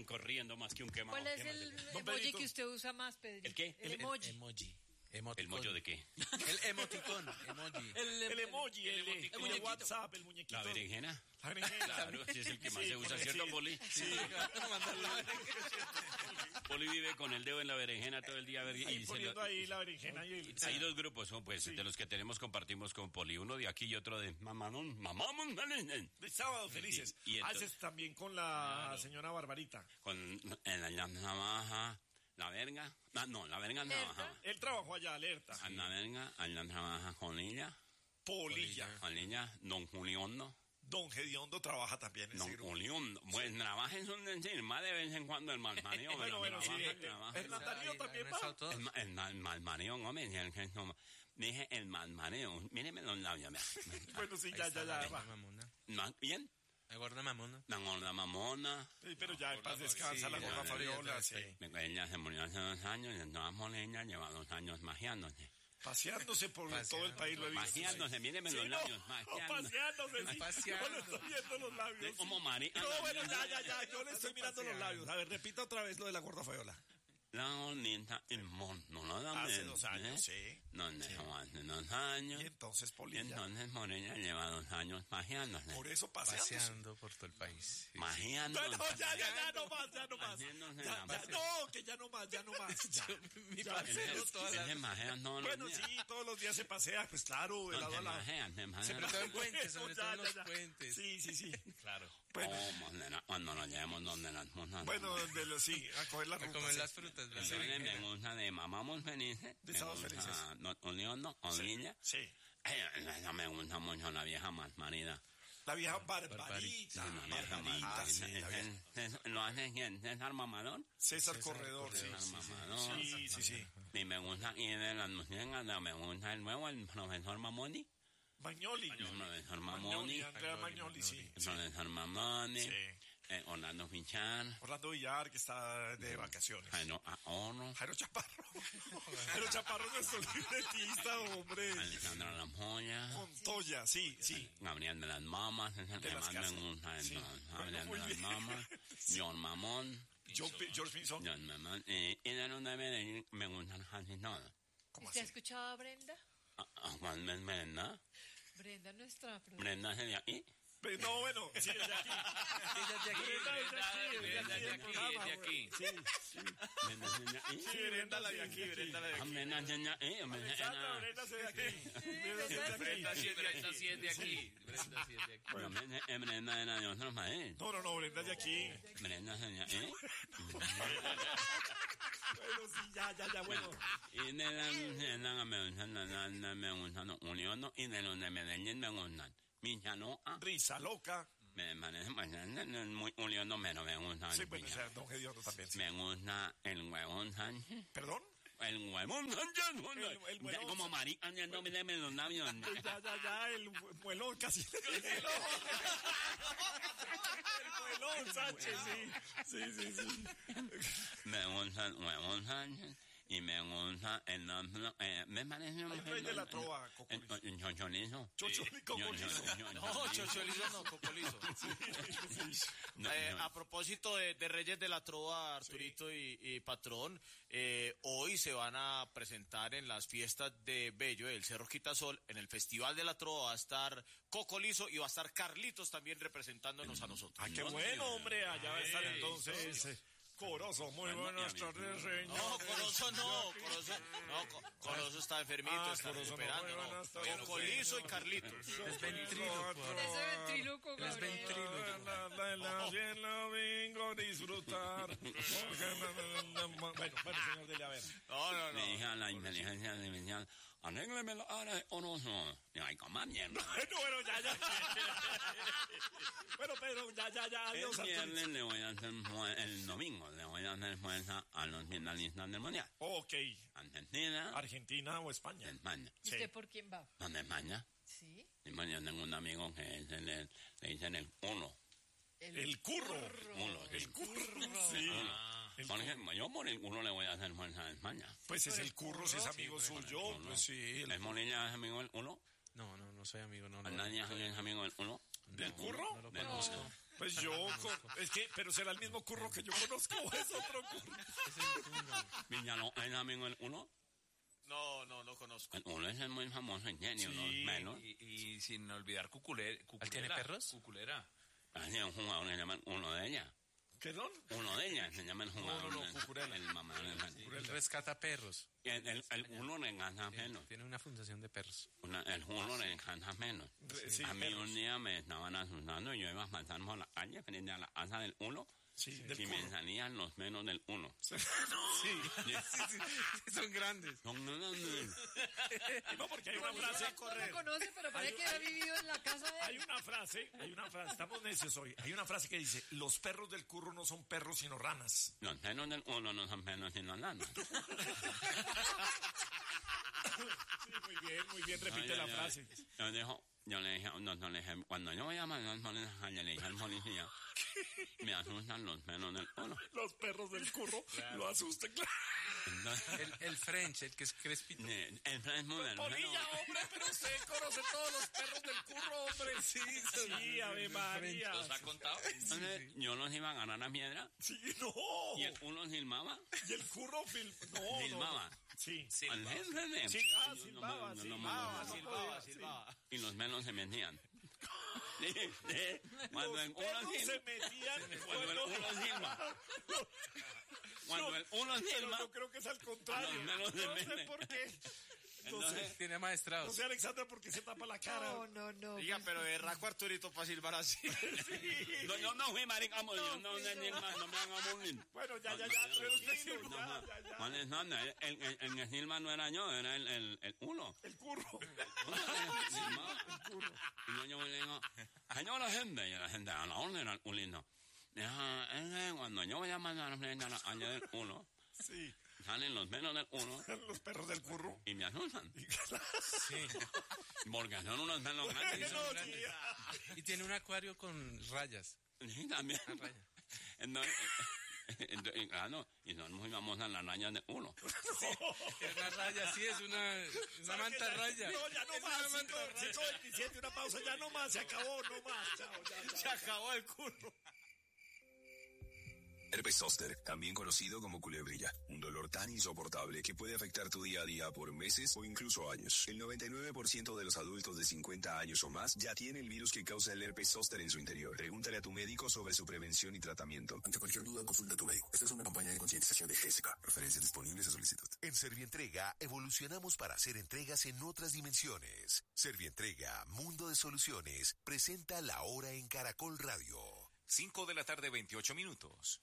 salen corriendo más que un quemado. ¿Cuál es el emoji que usted usa más, Pedrito? ¿El qué? El emoji. Emoji. ¿El mollo de qué? El emoticón, emoji. El emoji, el WhatsApp, el muñequito. ¿La berenjena? La berenjena. Claro, ese es el que más se usa, ¿cierto, Poli? Sí. Poli vive con el dedo en la berenjena todo el día. Ahí poniendo ahí la berenjena y el... Hay dos grupos, pues, de los que compartimos con Poli. Uno de aquí y otro de mamamón. De sábado felices. Y entonces, Haces también con la señora Barbarita. Con la navaja, la verga. No, la verga navaja. Él trabajó allá, alerta. A la verga, a la trabaja con ella. Polilla. Con ella, don Juliondo. Don Gediondo trabaja también en ese Don grupo. Juliondo. Pues trabaja en su más de vez en cuando el malmaneo. Bueno, sí. Trabaja. Hernán Darío también va. El malmaneo, no me dije el malmaneo. Míreme los labios. Bueno, sí, ya. Va. ¿Bien? La gorda mamona. La gorda mamona. Sí, pero ya en paz descansa la gorda Fabiola. Sí. Ella se murió hace 2 años y entonces ella lleva 2 años magiándose. Paseándose por todo el país, lo he visto. Paseándose, míreme los labios. Paseándose, sí. Yo le estoy viendo los labios. Como María. No, bueno, ya. Yo le estoy mirando los labios. A ver, repita otra vez lo de la gorda Fabiola. La gordita, el mono, ¿no? Hace 2 años, sí. Donde hace 2 años. Y entonces Polilla. Entonces Morella lleva 2 años paseándose. Por eso paseándose. Paseando por todo el país. Sí. Magiándose. No, ya, no más. Haciéndose Ya, la no, que ya no más. Mi paseo toda la... Se majean todos los Bueno, días. sí, todos los días se pasea, pues claro, de lado a lado. Se majean. Sobre todo en puentes, sobre todo en los puentes. Sí. Claro. Bueno, Cuando nos llevemos donde las monjas. bueno, sí, a coger la A ruta. comer sí. las frutas. ¿verdad? Entonces me gusta de mamamos felices. De sábados felices. Oliondo, Olilla. Sí. Me gusta mucho la vieja más marida. La vieja Barbarita. La vieja Barbarita, sí, la vieja. ¿Lo hace quién? ¿César Mamador? César Corredor, sí. Mamador. Sí. Y me gusta, y de las músicas, me gusta el nuevo, el profesor Mamoni. Magnoli. El profesor Mamoni. Andrea Magnoli, sí. El profesor Mamoni. Sí. Orlando Fichar. Orlando Villar, que está de vacaciones. Jairo Ahorro. Jairo Chaparro. Jairo Chaparro es nuestro libretista, hombre. Alejandra Lampolla. Montoya, sí. Gabriel de las Mamas. Es el De que las más me casas. gusta. Sí. Gabriel Muy de las bien. Mamas. John Mamón. George Pinson. John Mamón. Y de los de Medellín me gustan casi todos. ¿Cómo ¿Usted ha así? escuchado a Brenda? Juan Brenda. Brenda, nuestra productora. Brenda sería aquí. No, bueno, sí, desde aquí. Brenda de aquí. Sí. Sí, Brenda la de aquí, Brenda la de aquí. Brenda sería aquí. Alexandra, Brenda se de aquí. Brenda sí es de aquí. Brenda sí es de aquí. Brenda era de otro país. No, Brenda es de aquí. Brenda sería aquí. Bueno, sí, ya, bueno. Y de la me gustan los Uliondo y de los de Medellín me gustan. Michanoa. Risa loca. Me parece muy Uliondo, pero me gusta. Sí, bueno, o sea, Don Gediondo también. Sí. Me gusta el huevón Sánchez. ¿Perdón? El huevón Sánchez. El huevón Como marica, no me den los labios. Ya, el muelón casi. El muelón Sánchez, sí. Me gusta el huevón Sánchez. Y me gusta el nombre, me parece un... El rey de la trova, Cocolizo. Chocholizo. Cocolizo. No, Chocholizo no, Cocolizo. A propósito de Reyes de la Trova, Arturito y Patrón, hoy se van a presentar en las fiestas de Bello, el Cerro Quitasol, en el Festival de la Trova va a estar Cocolizo y va a estar Carlitos también representándonos a nosotros. Ah, qué bueno, hombre, allá va a estar entonces... Corozo, muy buenas tardes, señor. No, Corozo está enfermito, está Corozo, recuperando. no, buenas tardes, Cocolizo y Carlitos. Ese ventríloco, Es ventríloco. Bien lo vengo a disfrutar. Bueno, señor, dele a ver. No. Le dije a la inteligencia artificial, arrégleme la hora de Orozo. Y ay, coma mierda. Bueno, ya. Bueno, Pedro, ya. Adiós, El viernes le voy a hacer, el domingo le voy a hacer fuerza a los finalistas del Mundial. Ok. Argentina, ¿Argentina o España? España. ¿Y usted por quién va? ¿Dónde España? Sí. Y bueno, yo tengo un amigo que es le dicen el uno. El curro. Uno, El curro. Sí. Por ejemplo, yo por el uno le voy a hacer fuerza a España. Pues es el curro, si es amigo suyo. Pues sí. ¿El Molina es amigo del uno? No soy amigo, no. ¿Nadie es amigo del uno? ¿Del curro? No lo Del conozco. uno. Pues es que, pero será el mismo curro que yo conozco, o es otro curro. Viñalo, ¿es amigo el uno? No conozco. El uno es el muy famoso ingenio, Sí, los menos. Y sin olvidar Cuculera. ¿Él tiene perros? Cuculera. Hay un jugador que se llama uno de ellas. ¿Perdón? Uno de ellas se llama el jugador. No, Cucurella. El mamá. Él rescata perros. El uno le encanta menos. Tiene una fundación de perros. El uno le encanta menos. Sí, A mí perros. un día me estaban asustando y yo iba pasando por la calle frente a la casa del uno. Sí, del Y me curro. salían los menos del uno. Sí. Son grandes. No, porque hay una frase. No lo conoce, pero parece que ha vivido en la casa de Hay él. una frase, estamos necios hoy. Hay una frase que dice, los perros del curro no son perros sino ranas. Los menos del uno no son menos sino lanas. Sí, muy bien, repite la frase. Yo le dije, cuando yo voy a mandar policía, le dije al policía, me asustan los menos del uno. Los perros del curro lo asustan, claro. Entonces, El French, el que es crespito. el French Model. Polilla, hombre, pero usted conoce todos los perros del curro, hombre. Sí, Ave María. ¿Los ha contado? Entonces, yo los iba a ganar a piedra Sí, no. y el uno silbaba. Y el curro Silbaba. Sí. Al jefe de- Sí, yo silbaba, no, Silbaba. y los menos se metían. Cuando el Los uno perros se silba, metían. cuando el uno silba, cuando el uno Pero silba, yo creo que es al contrario. Los menos se No sé meten. por qué. No entonces, sé. Tiene maestrados. No sé, Alexandra, por qué se tapa la cara. No. Diga, pero de raco Arturito para silbar así. no, yo no fui marica, yo no me hagan bullying. Bueno, ya, pero usted sí, ya. ¿Cuál es? No, el que silba no era yo, era el uno. El curro. Y yo le digo, señor la gente, y la gente a la orden al ulino. Cuando yo voy a mandar a frente a la calle del uno, Sí. salen los menos del uno Los perros del curro. y me asustan. Sí. Porque son unos menos grandes. Son grandes. Y tiene un acuario con rayas. Sí, también. Una raya. Entonces, claro, y son muy famosas las rayas de uno. Es una raya, sí, es una manta raya. No, ya no Es más. una manta raya. 5:27, una pausa, ya no más. Se acabó, no más. Chao, ya. Se acabó el curro. Herpes zóster, también conocido como culebrilla, un dolor tan insoportable que puede afectar tu día a día por meses o incluso años. El 99% de los adultos de 50 años o más ya tiene el virus que causa el herpes zóster en su interior. Pregúntale a tu médico sobre su prevención y tratamiento. Ante cualquier duda, consulta a tu médico. Esta es una campaña de concientización de GESICA. Referencias disponibles a solicitud. En Servientrega evolucionamos para hacer entregas en otras dimensiones. Servientrega, Mundo de Soluciones, presenta La Hora en Caracol Radio. 5 de la tarde, 28 minutos.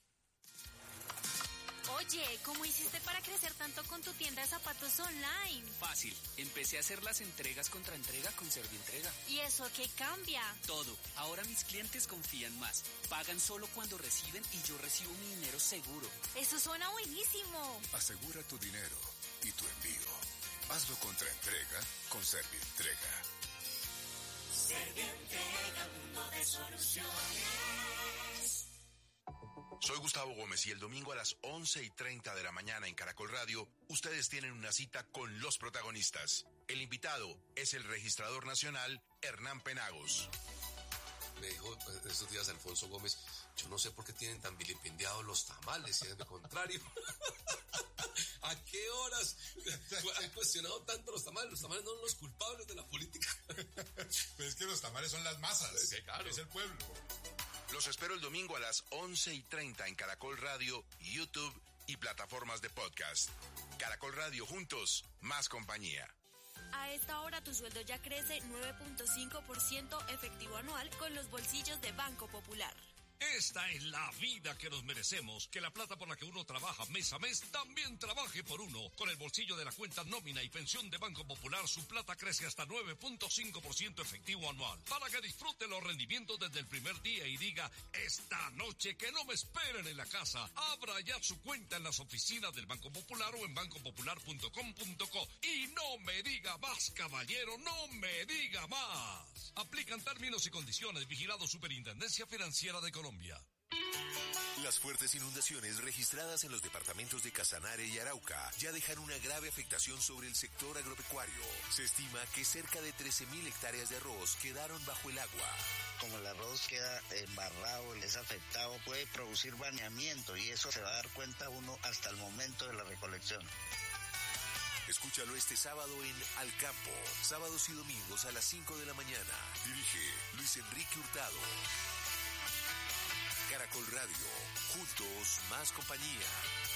Oye, ¿cómo hiciste para crecer tanto con tu tienda de zapatos online? Fácil, empecé a hacer las entregas contra entrega con Servientrega. ¿Y eso qué cambia? Todo, ahora mis clientes confían más, pagan solo cuando reciben y yo recibo mi dinero seguro. Eso suena buenísimo. Asegura tu dinero y tu envío. Hazlo contra entrega con Servientrega. Servientrega, mundo de soluciones. Soy Gustavo Gómez y el domingo a las 11:30 de la mañana en Caracol Radio, ustedes tienen una cita con los protagonistas. El invitado es el registrador nacional Hernán Penagos. Me dijo estos días Alfonso Gómez, yo no sé por qué tienen tan vilipendiados los tamales, y es de contrario. ¿A qué horas han cuestionado tanto los tamales? Los tamales no son los culpables de la política. Pero es que los tamales son las masas, sí, claro. Es el pueblo. Los espero el domingo a las 11:30 en Caracol Radio, YouTube y plataformas de podcast. Caracol Radio, juntos, más compañía. A esta hora tu sueldo ya crece 9.5% efectivo anual con los bolsillos de Banco Popular. Esta es la vida que nos merecemos, que la plata por la que uno trabaja mes a mes también trabaje por uno. Con el bolsillo de la cuenta nómina y pensión de Banco Popular, su plata crece hasta 9.5% efectivo anual. Para que disfrute los rendimientos desde el primer día y diga, esta noche que no me esperen en la casa. Abra ya su cuenta en las oficinas del Banco Popular o en bancopopular.com.co. Y no me diga más, caballero, no me diga más. Aplican términos y condiciones. Vigilado Superintendencia Financiera de Colombia. Las fuertes inundaciones registradas en los departamentos de Casanare y Arauca ya dejan una grave afectación sobre el sector agropecuario. Se estima que cerca de 13.000 hectáreas de arroz quedaron bajo el agua. Como el arroz queda embarrado, es afectado, puede producir baneamiento y eso se va a dar cuenta uno hasta el momento de la recolección. Escúchalo este sábado en Al Campo, sábados y domingos a las 5 de la mañana. Dirige Luis Enrique Hurtado. Caracol Radio, juntos más compañía.